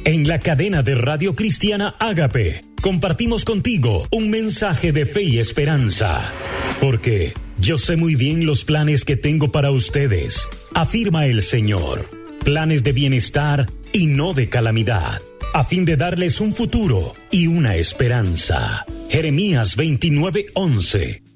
En la cadena de Radio Cristiana Ágape, compartimos contigo un mensaje de fe y esperanza. Porque yo sé muy bien los planes que tengo para ustedes, afirma el Señor. Planes de bienestar y no de calamidad, a fin de darles un futuro y una esperanza. Jeremías 29:11.